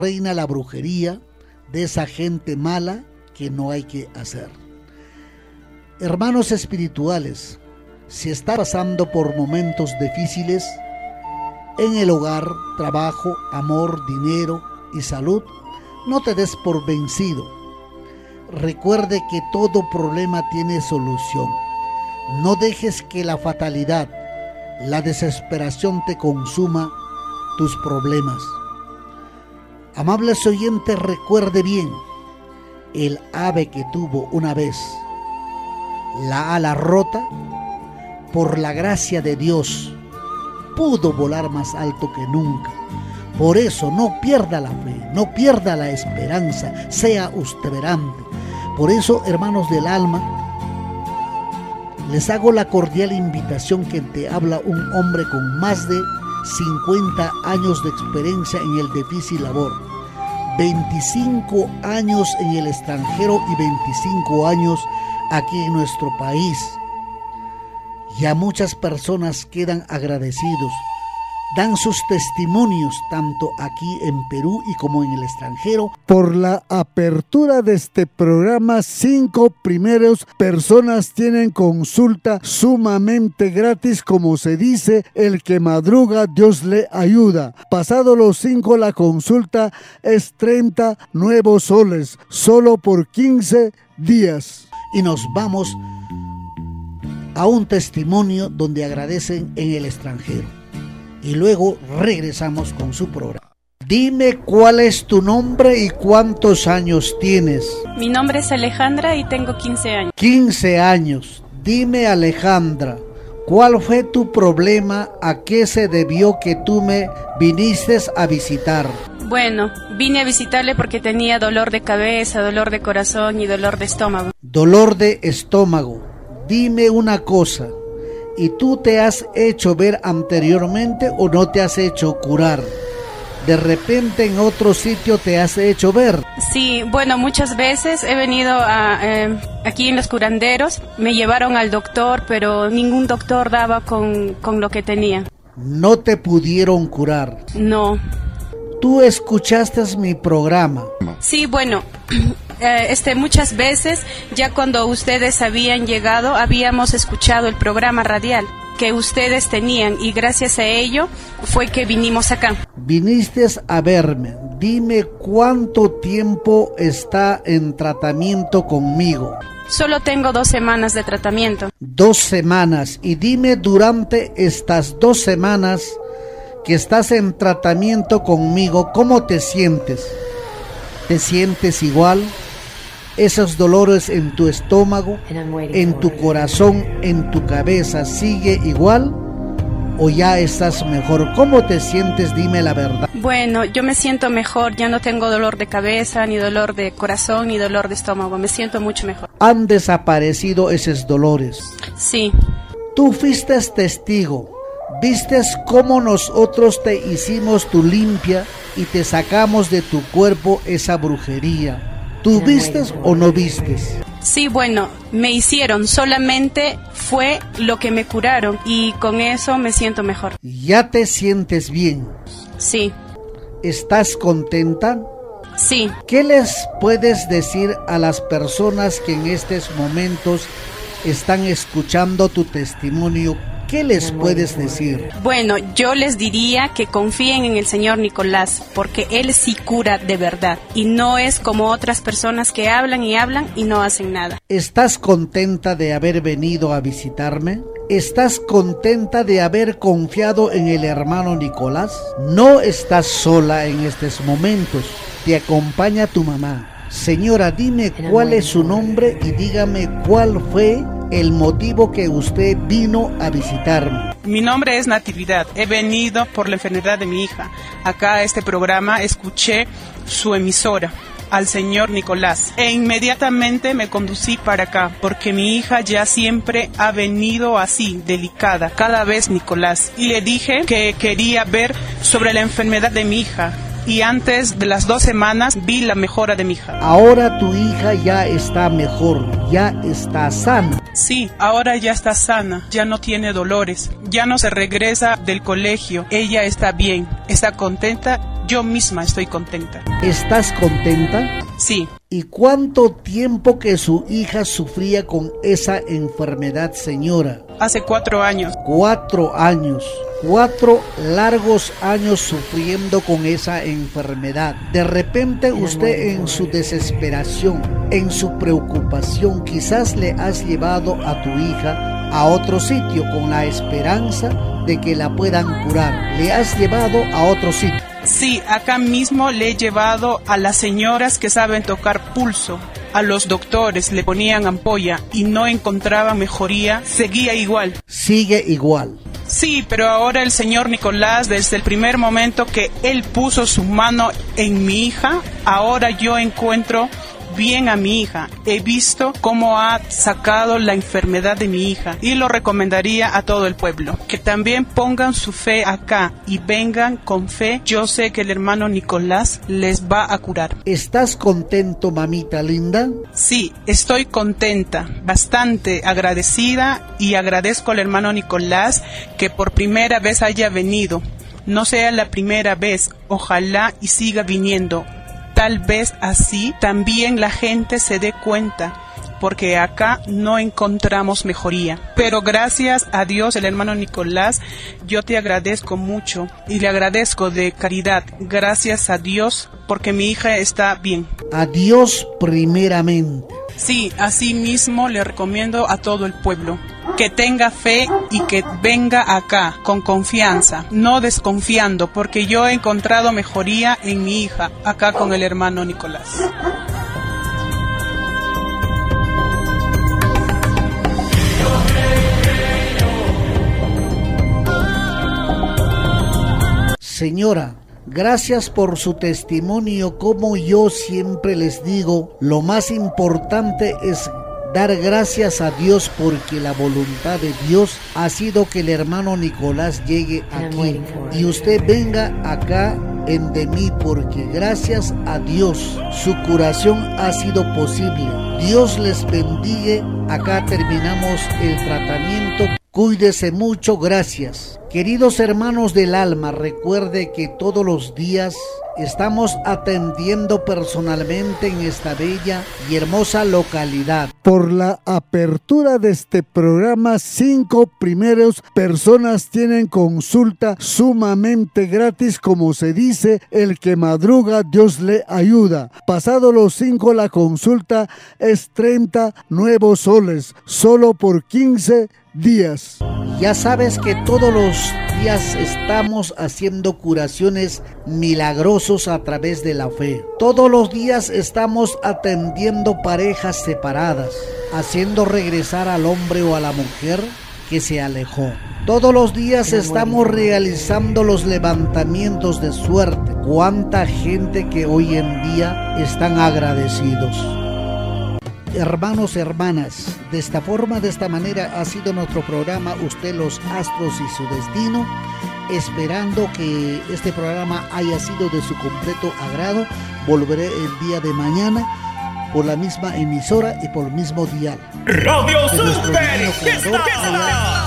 reina la brujería de esa gente mala que no hay que hacer. Hermanos espirituales, si está pasando por momentos difíciles en el hogar, trabajo, amor, dinero y salud, no te des por vencido. Recuerde que todo problema tiene solución. No dejes que la fatalidad, la desesperación te consuma tus problemas. Amables oyentes, recuerde bien, el ave que tuvo una vez la ala rota, por la gracia de Dios, pudo volar más alto que nunca. Por eso no pierda la fe, no pierda la esperanza, sea perseverante. Por eso, hermanos del alma, les hago la cordial invitación que te habla un hombre con más de 50 años de experiencia en el difícil labor, 25 años en el extranjero y 25 años aquí en nuestro país. Ya muchas personas quedan agradecidos, dan sus testimonios tanto aquí en Perú y como en el extranjero. Por la apertura de este programa, 5 primeros personas tienen consulta sumamente gratis, como se dice, el que madruga Dios le ayuda. Pasado los 5 la consulta es 30 nuevos soles, solo por 15 días. Y nos vamos a un testimonio donde agradecen en el extranjero. Y luego regresamos con su programa. Dime cuál es tu nombre y cuántos años tienes. Mi nombre es Alejandra y tengo 15 años. 15 años. Dime, Alejandra, ¿cuál fue tu problema? ¿A qué se debió que tú me viniste a visitar? Bueno, vine a visitarle porque tenía dolor de cabeza, dolor de corazón y dolor de estómago. Dolor de estómago. Dime una cosa, ¿y tú te has hecho ver anteriormente o no te has hecho curar? ¿De repente en otro sitio te has hecho ver? Sí, bueno, muchas veces he venido aquí en los curanderos, me llevaron al doctor, pero ningún doctor daba con lo que tenía. ¿No te pudieron curar? No. ¿Tú escuchaste mi programa? Sí, bueno, muchas veces, ya cuando ustedes habían llegado, habíamos escuchado el programa radial que ustedes tenían y gracias a ello fue que vinimos acá. Viniste a verme. Dime cuánto tiempo está en tratamiento conmigo. Solo tengo 2 semanas de tratamiento. 2 semanas. Y dime, durante estas 2 semanas que estás en tratamiento conmigo, ¿cómo te sientes? ¿Te sientes igual? Esos dolores en tu estómago, en tu corazón, en tu cabeza, ¿sigue igual o ya estás mejor? ¿Cómo te sientes? Dime la verdad. Bueno, yo me siento mejor, ya no tengo dolor de cabeza, ni dolor de corazón, ni dolor de estómago, me siento mucho mejor. ¿Han desaparecido esos dolores? Sí. Tú fuiste testigo, viste cómo nosotros te hicimos tu limpia y te sacamos de tu cuerpo esa brujería. ¿Tú vistes o no vistes? Sí, bueno, me hicieron, solamente fue lo que me curaron y con eso me siento mejor. ¿Ya te sientes bien? Sí. ¿Estás contenta? Sí. ¿Qué les puedes decir a las personas que en estos momentos están escuchando tu testimonio? ¿Qué les puedes decir? Bueno, yo les diría que confíen en el señor Nicolás, porque él sí cura de verdad y no es como otras personas que hablan y no hacen nada. ¿Estás contenta de haber venido a visitarme? ¿Estás contenta de haber confiado en el hermano Nicolás? No estás sola en estos momentos, te acompaña tu mamá. Señora, dime cuál es su nombre y dígame cuál fue el motivo que usted vino a visitarme. Mi nombre es Natividad. He venido por la enfermedad de mi hija. Acá a este programa escuché su emisora, al señor Nicolás, e inmediatamente me conducí para acá, porque mi hija ya siempre ha venido así, delicada, cada vez Nicolás. Y le dije que quería ver sobre la enfermedad de mi hija. Y antes de las 2 semanas vi la mejora de mi hija. Ahora tu hija ya está mejor, ya está sana. Sí, ahora ya está sana, ya no tiene dolores, ya no se regresa del colegio, ella está bien, está contenta. yo misma estoy contenta. ¿Estás contenta? Sí. ¿Y cuánto tiempo que su hija sufría con esa enfermedad, señora? Hace 4 años. 4 años. 4 largos años sufriendo con esa enfermedad. De repente usted en su desesperación, en su preocupación, quizás le has llevado a tu hija a otro sitio con la esperanza de que la puedan curar. Le has llevado a otro sitio. Sí, acá mismo le he llevado a las señoras que saben tocar pulso. A los doctores le ponían ampolla y no encontraban mejoría, seguía igual. Sigue igual. Sí, pero ahora el señor Nicolás, desde el primer momento que él puso su mano en mi hija, ahora yo encuentro bien a mi hija. He visto cómo ha sacado la enfermedad de mi hija y lo recomendaría a todo el pueblo. Que también pongan su fe acá y vengan con fe. Yo sé que el hermano Nicolás les va a curar. ¿Estás contento, mamita linda? Sí, estoy contenta, bastante agradecida y agradezco al hermano Nicolás que por primera vez haya venido. No sea la primera vez, ojalá y siga viniendo. Tal vez así también la gente se dé cuenta, porque acá no encontramos mejoría. Pero gracias a Dios, el hermano Nicolás, yo te agradezco mucho y le agradezco de caridad. Gracias a Dios, porque mi hija está bien. A Dios primeramente. Sí, así mismo le recomiendo a todo el pueblo que tenga fe y que venga acá con confianza, no desconfiando, porque yo he encontrado mejoría en mi hija acá con el hermano Nicolás. Señora, gracias por su testimonio. Como yo siempre les digo, lo más importante es dar gracias a Dios, porque la voluntad de Dios ha sido que el hermano Nicolás llegue aquí y usted venga acá en de mí, porque gracias a Dios su curación ha sido posible. Dios les bendiga. Acá terminamos el tratamiento. Cuídese mucho, gracias. Queridos hermanos del alma, recuerde que todos los días estamos atendiendo personalmente en esta bella y hermosa localidad. Por la apertura de este programa, 5 primeros personas tienen consulta sumamente gratis. Como se dice, el que madruga, Dios le ayuda. Pasado los 5, la consulta es 30 nuevos soles, solo por 15 días. Ya sabes que todos los días estamos haciendo curaciones milagrosos a través de la fe. Todos los días estamos atendiendo parejas separadas, haciendo regresar al hombre o a la mujer que se alejó. Todos los días estamos realizando los levantamientos de suerte. Cuánta gente que hoy en día están agradecidos. Hermanos, hermanas, de esta forma, de esta manera ha sido nuestro programa Usted, los Astros y su Destino, esperando que este programa haya sido de su completo agrado. Volveré el día de mañana por la misma emisora y por el mismo dial. Radio Super.